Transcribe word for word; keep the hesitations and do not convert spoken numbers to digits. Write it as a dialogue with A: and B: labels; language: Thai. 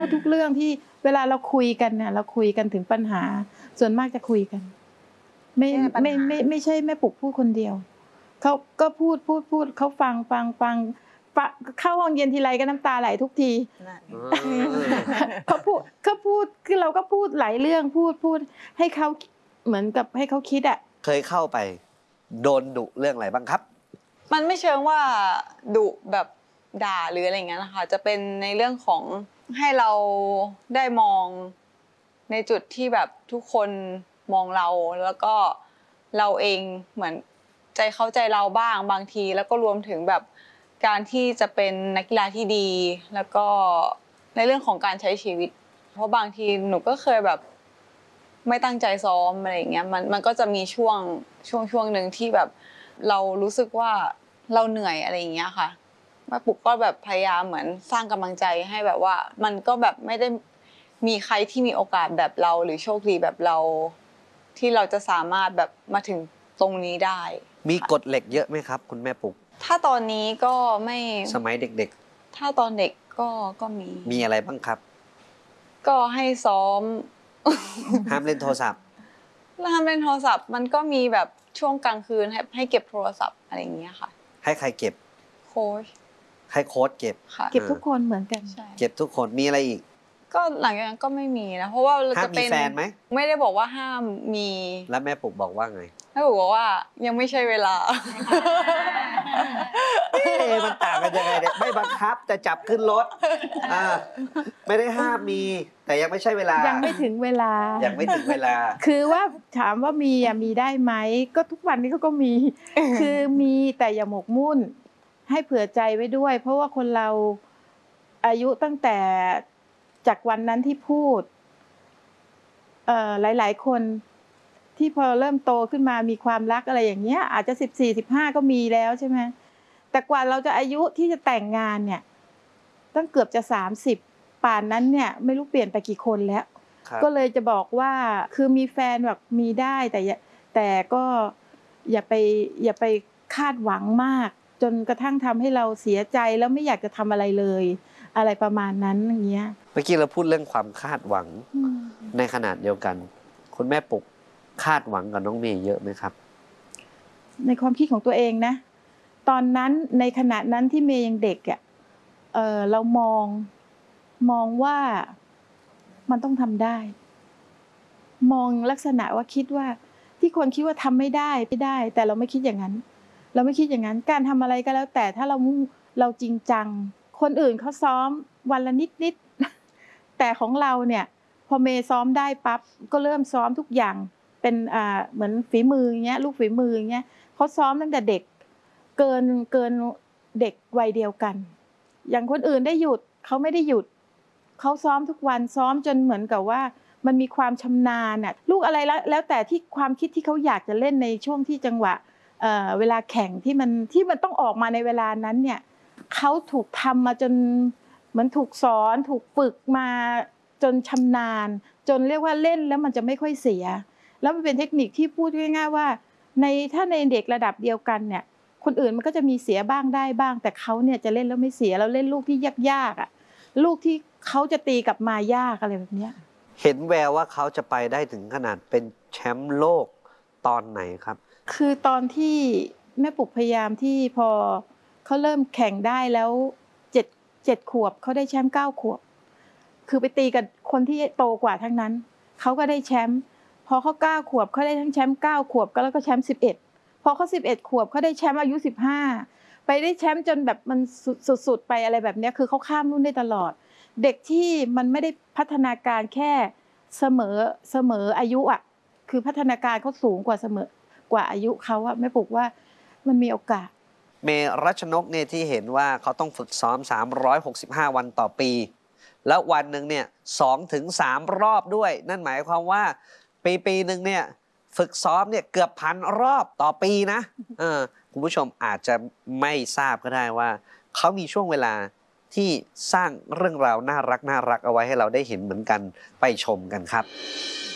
A: ทุกเรื่องที่เวลาเราคุยกันเนี่ยเราคุยกันถึงปัญหาส่วนมากจะคุยกันไม่ไม่ไม่ไม่ใช่แม่ปุกพูดคนเดียวเขาก็พูดพูดพูดเขาฟังฟังฟังเข้าห้องเย็นทีไรก็น้ำตาไหลทุกทีเขาพูดเขาพูดคือเราก็พูดหลายเรื่องพูดพูดให้เขาเหมือนกับให้เขาคิดอ่ะ
B: เคยเข้าไปโดนดุเรื่องอะไรบ้างครับ
C: มันไม่เชิงว่าดุแบบด่าหรืออะไรอย่างเงี้ยนะคะจะเป็นในเรื่องของให้เราได้มองในจุดที่แบบทุกคนมองเราแล้วก็เราเองเหมือนใจเข้าใจเราบ้างบางทีแล้วก็รวมถึงแบบการที่จะเป็นนักกีฬาที่ดีแล้วก็ในเรื่องของการใช้ชีวิตเพราะบางทีหนูก็เคยแบบไม่ตั้งใจซ้อมอะไรอย่างเงี้ยมันมันก็จะมีช่วงช่วงช่วงหนึ่งที่แบบเรารู้สึกว่าเราเหนื่อยอะไรอย่างเงี้ยค่ะแม่ปุกก็แบบพยายามเหมือนสร้างกำลังใจให้แบบว่ามันก็แบบไม่ได้มีใครที่มีโอกาสแบบเราหรือโชคดีแบบเราที่เราจะสามารถแบบมาถึงตรงนี้ได้
B: มีกฎเหล็กเยอะไหมครับคุณแม่ปุก
C: ถ้าตอนนี้ก็ไม่
B: สมัยเด็ก
C: ๆถ้าตอนเด็กก็ก็มี
B: มีอะไรบ้างครับ
C: ก็ให้ซ้อม
B: ห้ามเล่นโทรศัพท์
C: ห้ามเล่นโทรศัพท์มันก็มีแบบช่วงกลางคืนให้ให้เก็บโทรศัพท์อะไรอย่างเงี้ยค่ะ
B: ให้ใครเก็บ
C: โค้ช
B: ให้โค้ชเก็บ
A: เก็บทุกคนเหมือนกัน
B: เก็บทุกคนมีอะไรอีก
C: ก็หลังจากนั้นก็ไม่มีนะเพราะว่าเรา
B: จะ
C: เป็น
B: แฟนไหม
C: ไม่ได้บอกว่าห้ามมี
B: แล้วแม่ปุกบอกว่าไง
C: แม่ปุกบอกว่ายังไม่ใช่เวลา
B: เอ๊ะมันต่างกันยังไงเนี่ยไม่บังคับแต่จับขึ้นรถอ่าไม่ได้ห้ามมีแต่ยังไม่ใช่เวลา
A: ยังไม่ถึงเวลา
B: ยังไม่ถึงเวลา
A: คือว่าถามว่ามีอ่ะมีได้ไหมก็ทุกวันนี้เขาก็มีคือมีแต่อย่าหมกมุ่นให้เผื่อใจไว้ด้วยเพราะว่าคนเราอายุตั้งแต่จากวันนั้นที่พูดเอ่อหลายๆคนที่พอเริ่มโตขึ้นมามีความรักอะไรอย่างเงี้ยอาจจะสิบสี่สิบห้าก็มีแล้วใช่ไหมแต่กว่าเราจะอายุที่จะแต่งงานเนี่ยตั้งเกือบจะสามสิบป่านนั้นเนี่ยไม่รู้เปลี่ยนไปกี่คนแล้วก็เลยจะบอกว่าคือมีแฟนแบบมีได้แต่แต่ก็อย่าไปอย่าไปคาดหวังมากจนกระทั่งทำให้เราเสียใจแล้วไม่อยากจะทำอะไรเลยอะไรประมาณนั้นอย่างเงี้ย
B: เมื่อกี้เราพูดเรื่องความคาดหวังในขนาดเดียวกันคุณแม่ปุกคาดหวังกับน้องเมย์เยอะไหมครับ
A: ในความคิดของตัวเองนะตอนนั้นในขณะนั้นที่เมย์ยังเด็กอ่ะเออเรามองมองว่ามันต้องทำได้มองลักษณะว่าคิดว่าที่คนคิดว่าทำไม่ได้ไม่ได้แต่เราไม่คิดอย่างนั้นเราไม่คิดอย่างนั้นการทำอะไรก็แล้วแต่ถ้าเรามุ่งเราจริงจังคนอื่นเขาซ้อมวันละนิดนิดแต่ของเราเนี่ยพอเมย์ซ้อมได้ปั๊บก็เริ่มซ้อมทุกอย่างเป็นอ่าเหมือนฝีมืออย่างเงี้ยลูกฝีมืออย่างเงี้ยเขาซ้อมตั้งแต่เด็กเกินเกินเด็กวัยเดียวกันอย่างคนอื่นได้หยุดเขาไม่ได้หยุดเขาซ้อมทุกวันซ้อมจนเหมือนกับว่ามันมีความชำนาญน่ะลูกอะไรแล้วแล้วแต่ที่ความคิดที่เขาอยากจะเล่นในช่วงที่จังหวะเอ่อเวลาแข่งที่มันที่มันต้องออกมาในเวลานั้นเนี่ยเขาถูกทำมาจนเหมือนถูกสอนถูกฝึกมาจนชำนาญจนเรียกว่าเล่นแล้วมันจะไม่ค่อยเสียแล้วมันเป็นเทคนิคที่พูดง่ายๆว่าในถ้าในเด็กระดับเดียวกันเนี่ยคนอื่นมันก็จะมีเสียบ้างได้บ้างแต่เขาเนี่ยจะเล่นแล้วไม่เสียแล้วเล่นลูกที่ยากๆอ่ะลูกที่เขาจะตีกลับมายากอะไรแบบนี้
B: เห็นแววว่าเขาจะไปได้ถึงขนาดเป็นแชมป์โลกตอนไหนครับ
A: คือตอนที่แม่ปุกพยายามที่พอเขาเริ่มแข่งได้แล้วเจ็ดเจ็ดขวบเขาได้แชมป์เก้าขวบคือไปตีกับคนที่โตกว่าทั้งนั้นเขาก็ได้แชมป์พอเขาเก้าขวบเขาได้ทั้งแชมป์เก้าขวบก็แล้วก็แชมป์สิบเอ็ดพอเขาสิบเอ็ดขวบเขาได้แชมป์อายุสิบห้าไปได้แชมป์จนแบบมันสุดๆไปอะไรแบบนี้คือเขาข้ามรุ่นได้ตลอดเด็กที่มันไม่ได้พัฒนาการแค่เสมอเสมออายุอ่ะคือพัฒนาการเขาสูงกว่าเสมอกว่าอายุเขาอะแม่ปุกว่ามันมีโอกาส
B: เมรัชนกเนี่ยที่เห็นว่าเขาต้องฝึกซ้อมสามร้อยหกสิบห้าวันต่อปีแล้ววันหนึ่งเนี่ยสองถึงสามรอบด้วยนั่นหมายความว่าปีปีหนึ่งเนี่ยฝึกซ้อมเนี่ยเกือบพันรอบต่อปีนะเออคุณผู้ชมอาจจะไม่ทราบก็ได้ว่าเขามีช่วงเวลาที่สร้างเรื่องราวน่ารักน่ารักเอาไว้ให้เราได้เห็นเหมือนกันไปชมกันครับ